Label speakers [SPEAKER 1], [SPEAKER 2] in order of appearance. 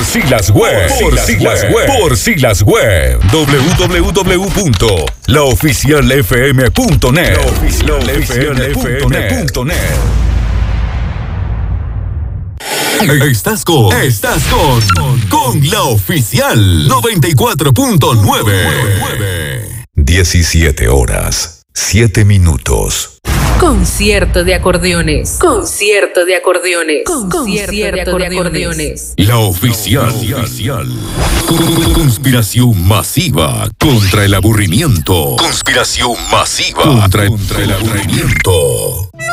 [SPEAKER 1] Silas Web. Por Silas Web. www.laoficialfm.net. Estás con La Oficial 94.9. 17 horas, 7 minutos.
[SPEAKER 2] Concierto de acordeones. Concierto de acordeones. Concierto de acordeones.
[SPEAKER 1] La Oficial. Conspiración masiva contra el aburrimiento. Conspiración masiva contra el aburrimiento.